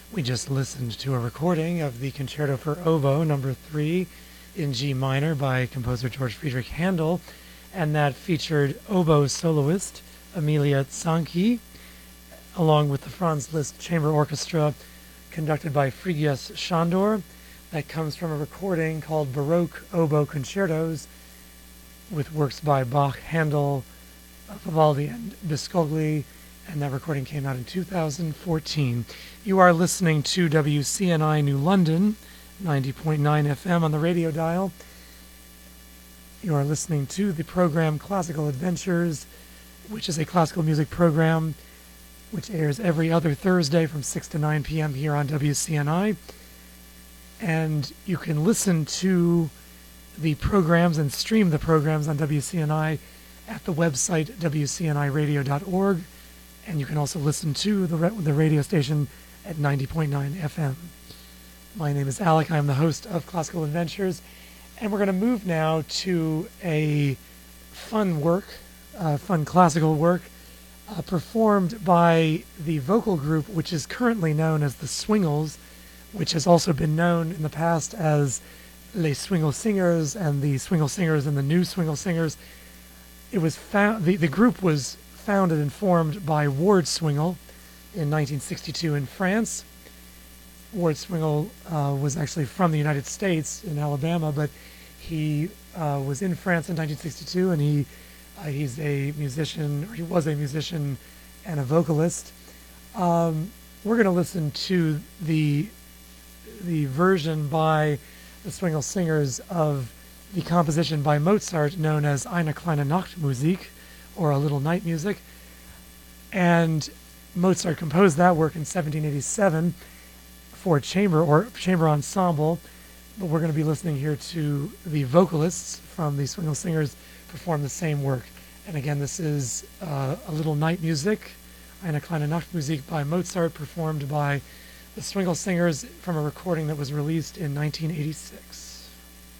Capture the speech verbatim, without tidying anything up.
We just listened to a recording of the Concerto for Oboe number three in G minor by composer George Friedrich Handel, and that featured oboe soloist Emilia Zanchi, along with the Franz Liszt Chamber Orchestra conducted by Frigyes Sándor. That comes from a recording called Baroque Oboe Concertos with works by Bach, Handel, Vivaldi, and Biscogli, and that recording came out in two thousand fourteen. You are listening to W C N I New London, ninety point nine F M on the radio dial. You are listening to the program Classical Adventures, which is a classical music program which airs every other Thursday from six to nine p.m. here on W C N I. And you can listen to the programs and stream the programs on W C N I at the website w c n i radio dot org. And you can also listen to the, the radio station at ninety point nine F M. My name is Alec. I'm the host of Classical Adventures. And we're going to move now to a fun work, uh, fun classical work, uh, performed by the vocal group which is currently known as the Swingles, which has also been known in the past as Les Swingle Singers and the Swingle Singers and the New Swingle Singers. It was found, the, the group was founded and formed by Ward Swingle in nineteen sixty-two in France. Ward Swingle uh, was actually from the United States in Alabama, but he uh, was in France in nineteen sixty-two, and he uh, he's a musician, or he was a musician and a vocalist. Um, we're going to listen to the the version by the Swingle Singers of the composition by Mozart known as Eine kleine Nachtmusik, or A Little Night Music. And Mozart composed that work in seventeen eighty-seven for chamber or chamber ensemble. But we're going to be listening here to the vocalists from the Swingle Singers perform the same work. And again, this is uh, A Little Night Music, Eine kleine Nachtmusik by Mozart, performed by the Swingle Singers from a recording that was released in nineteen eighty-six.